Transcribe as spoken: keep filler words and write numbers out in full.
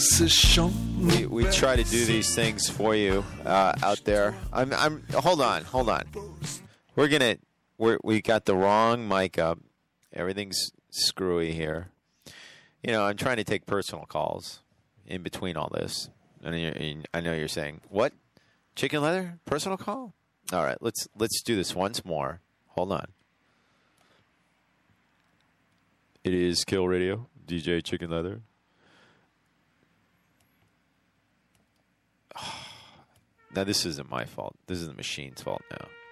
We, we try to do these things for you uh, out there. I'm. I'm. Hold on. Hold on. We're gonna. We're, we got the wrong mic up. Everything's screwy here. You know, I'm trying to take personal calls in between all this. And you're, I know you're saying, what? Chicken leather? Personal call? All right, let's let's do this once more. Hold on. It is Kill Radio, D J Chicken Leather. Now, this isn't my fault. This is the machine's fault now.